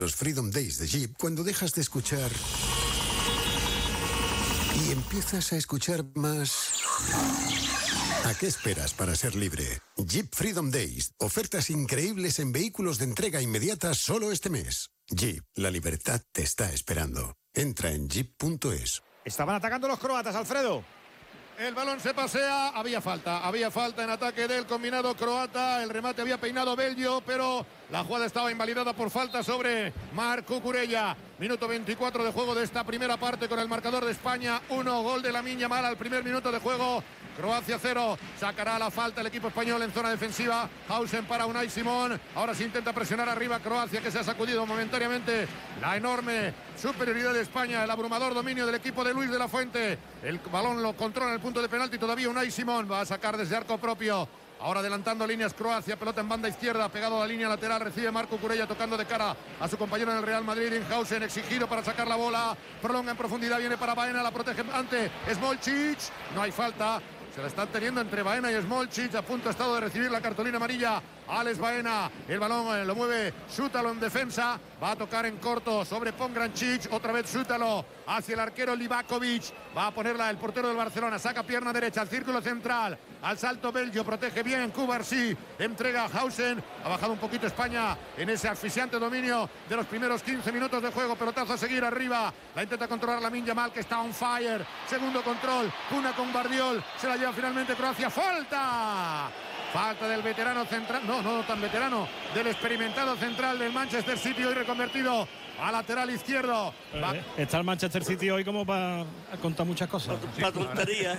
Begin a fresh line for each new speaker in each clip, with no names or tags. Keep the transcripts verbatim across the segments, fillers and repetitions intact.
Los Freedom Days de Jeep cuando dejas de escuchar y empiezas a escuchar más. ¿A qué esperas para ser libre? Jeep Freedom Days. Ofertas increíbles en vehículos de entrega inmediata solo este mes. Jeep, la libertad te está esperando. Entra en jeep punto es.
Estaban atacando los croatas, Alfredo.
El balón se pasea, había falta, había falta en ataque del combinado croata, el remate había peinado Belgio, pero la jugada estaba invalidada por falta sobre Marc Cucurella. Minuto veinticuatro de juego de esta primera parte con el marcador de España, uno, gol de Lamine Yamal al primer minuto de juego. Croacia cero, sacará la falta el equipo español en zona defensiva. Hausen para Unai Simón, ahora se intenta presionar arriba Croacia, que se ha sacudido momentáneamente la enorme superioridad de España, el abrumador dominio del equipo de Luis de la Fuente. El balón lo controla en el punto de penalti todavía Unai Simón, va a sacar desde arco propio. Ahora adelantando líneas Croacia, pelota en banda izquierda, pegado a la línea lateral, recibe Marc Cucurella tocando de cara a su compañero en el Real Madrid, Inhausen, exigido para sacar la bola, prolonga en profundidad, viene para Baena, la protege ante Smolcic, no hay falta. Se la están teniendo entre Baena y Smolcic, a punto ha estado de recibir la cartulina amarilla Alex Baena. El balón eh, lo mueve Šutalo en defensa, va a tocar en corto sobre Pongrancic, otra vez Šutalo hacia el arquero Livakovic, va a ponerla el portero del Barcelona, saca pierna derecha al círculo central, al salto Belgio, protege bien Cubarsí, entrega a Hausen, ha bajado un poquito España en ese asfixiante dominio de los primeros quince minutos de juego, pelotazo a seguir arriba, la intenta controlar Lamine Yamal, que está on fire, segundo control, una con Bardiol, se la lleva finalmente Croacia, falta, falta del veterano central, no, no tan veterano, del experimentado central del Manchester City, hoy reconvertido a lateral izquierdo.
Eh, está el Manchester City hoy como para contar muchas cosas.
Para tontería.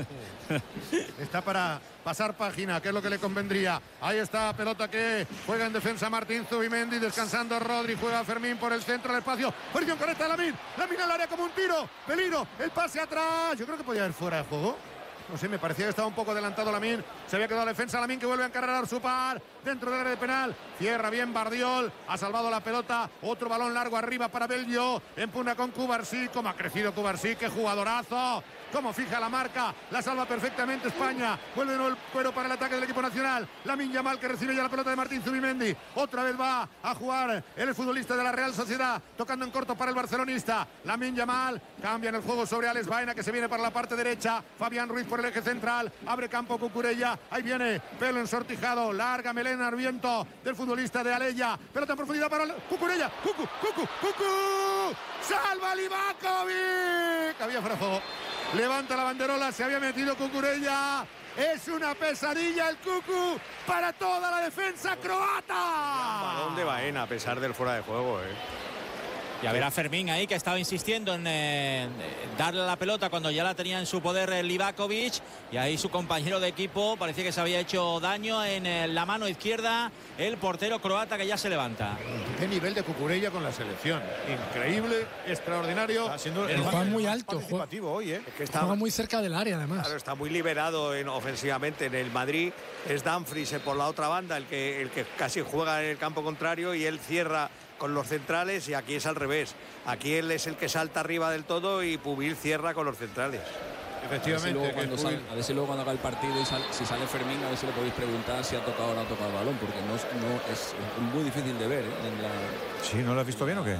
Está para pasar página, que es lo que le convendría. Ahí está, pelota que juega en defensa Martín Zubimendi, descansando Rodri, juega Fermín por el centro del espacio. Posición correcta de Lamine, Lamine al área como un tiro, peligro, el pase atrás. Yo creo que podía haber fuera de juego. No sé, me parecía que estaba un poco adelantado Lamine. Se había quedado la defensa. Lamine que vuelve a encargar su par dentro del área de penal. Cierra bien Bardiol. Ha salvado la pelota. Otro balón largo arriba para Belgio. Empuna con Cubarsí. Como ha crecido Cubarsí. ¡Qué jugadorazo! Cómo fija la marca. La salva perfectamente España. Vuelve de nuevo el cuero para el ataque del equipo nacional. Lamine Yamal que recibe ya la pelota de Martín Zubimendi. Otra vez va a jugar el futbolista de la Real Sociedad. Tocando en corto para el barcelonista. Lamine Yamal cambia en el juego sobre Alex Baena, que se viene para la parte derecha. Fabián Ruiz por el eje central, abre campo Cucurella, ahí viene pelo ensortijado, larga melena al viento del futbolista de Aleya, pelota en profundidad para Cucurella, Cucu, Cucu, Cucu, salva Livakovic, había fuera de juego, levanta la banderola, se había metido Cucurella, es una pesadilla el Cucu para toda la defensa croata.
Balón de Baena a pesar del fuera de juego, eh.
Y a ver a Fermín ahí, que estaba insistiendo en eh, darle la pelota cuando ya la tenía en su poder el Livakovic, y ahí su compañero de equipo parecía que se había hecho daño en eh, la mano izquierda, el portero croata, que ya se levanta.
Qué nivel de Cucurella con la selección, increíble, extraordinario.
Está siendo el juega muy alto, juega,
hoy, ¿eh?
Es que está, juega muy cerca del área además.
Claro, está muy liberado en, ofensivamente en el Madrid. Es Dumfries por la otra banda el que, el que casi juega en el campo contrario, y él cierra con los centrales, y aquí es al revés. Aquí él es el que salta arriba del todo y Pubil cierra con los centrales.
Efectivamente.
A ver si luego, cuando, sale, a ver si luego cuando haga el partido y sale, si sale Fermín, a ver si le podéis preguntar si ha tocado o no ha tocado el balón, porque no, no es muy difícil de ver, ¿eh? En la...
Sí, ¿no lo has visto bien o qué?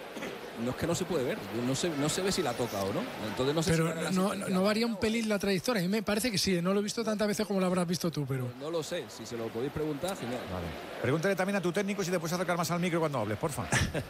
No es que no se puede ver, no se, no se ve si la toca o no. Entonces no sé
pero
si
no, no, no varía un pelín la trayectoria. A mí me parece que sí, no lo he visto tantas veces como lo habrás visto tú, pero
no lo sé, si se lo podéis preguntar, genial.
Vale. Pregúntale también a tu técnico si te puedes acercar más al micro cuando hables, porfa.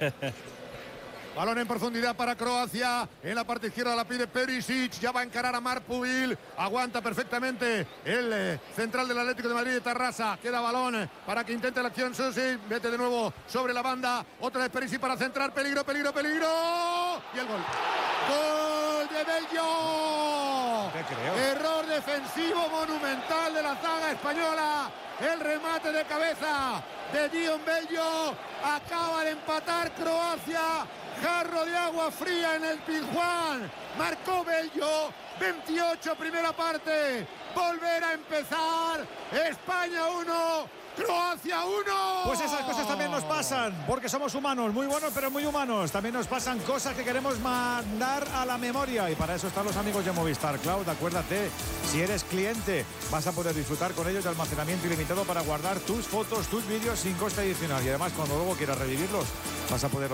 Balón en profundidad para Croacia. En la parte izquierda la pide Perisic. Ya va a encarar a Marc Pubil. Aguanta perfectamente el eh, central del Atlético de Madrid de Tarrasa. Queda balón eh, para que intente la acción Susi. Vete de nuevo sobre la banda. Otra vez Perisic para centrar. Peligro, peligro, peligro. Y el gol. ¡Gol de Belgio!
¿Qué creo?
Error defensivo monumental de la zaga española. El remate de cabeza de Dion Belgio. Acaba de empatar Croacia. Jarro de agua fría en el Pizjuán. Marcó Belgio. veintiocho primera parte. Volver a empezar. España uno. Croacia uno.
Pues esas cosas también nos pasan, porque somos humanos, muy buenos pero muy humanos. También nos pasan cosas que queremos mandar a la memoria, y para eso están los amigos de Movistar Cloud. Acuérdate, si eres cliente vas a poder disfrutar con ellos de almacenamiento ilimitado para guardar tus fotos, tus vídeos sin coste adicional, y además cuando luego quieras revivirlos vas a poder